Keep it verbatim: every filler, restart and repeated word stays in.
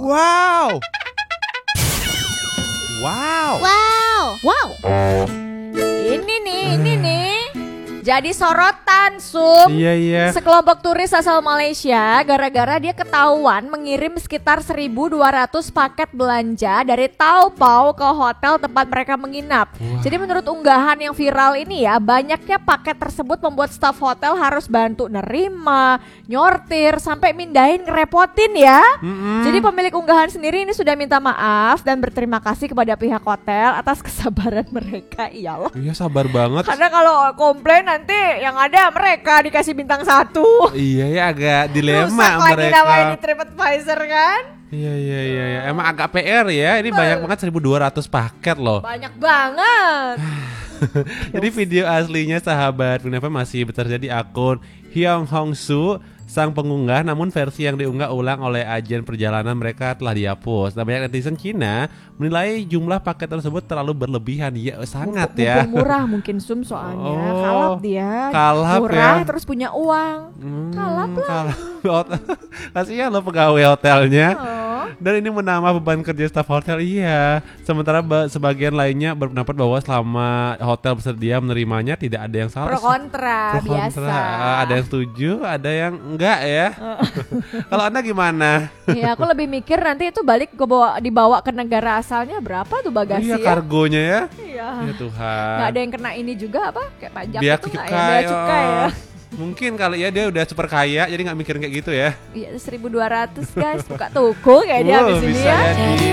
Wow. Wow. Wow. Wow. Ini nih, ini nih. Jadi sorotan, Sum. Iya, iya. Sekelompok turis asal Malaysia gara-gara dia ketahuan mengirim sekitar seribu dua ratus paket belanja dari Taobao ke hotel tempat mereka menginap. Wah. Jadi menurut unggahan yang viral ini ya, banyaknya paket tersebut membuat staf hotel harus bantu nerima, nyortir, sampai mindahin ngerepotin ya. Mm-mm. Jadi pemilik unggahan sendiri ini sudah minta maaf dan berterima kasih kepada pihak hotel atas kesabaran mereka. Iyalah. Iya, sabar banget. Karena kalau komplain nanti yang ada mereka dikasih bintang satu. Iya ya, agak dilema Rusak lagi mereka. namanya di TripAdvisor kan. Iya iya iya iya. Emang agak P R ya. Ini banyak banget seribu dua ratus paket loh. Banyak banget. Jadi video aslinya sahabat P I N F M masih terjadi di akun Hyung Hong Su sang pengunggah, namun versi yang diunggah ulang oleh agen perjalanan mereka telah dihapus. Nah, banyak netizen Cina menilai jumlah paket tersebut terlalu berlebihan. Ya, sangat Mumpung- ya. mumpung murah mungkin Sum soalnya. Oh, Kalap dia. kalap murah ya. terus punya uang. Hmm, Kalap lah. kalap. Kasihan lo pegawai hotelnya. Oh. Dan ini menambah beban kerja staf hotel. Iya. Sementara ba- sebagian lainnya berpendapat bahwa selama hotel bersedia menerimanya tidak ada yang salah. Pro kontra, Pro kontra. biasa. Ada yang setuju, ada yang enggak ya. Kalau Anda gimana? Ya aku lebih mikir nanti itu balik ke bawa, dibawa ke negara asalnya berapa tuh bagasi Iya, ya. kargonya ya. Iya. Ya Tuhan. Nggak ada yang kena ini juga apa? Kayak pajak Biaya itu nggak ya? cukai. Biaya cukai ya. oh. Mungkin kali ya dia udah super kaya jadi nggak mikirin kayak gitu ya. Iya seribu dua ratus guys, buka toko kayak dia Wow, habis ini bisa ya. jadi.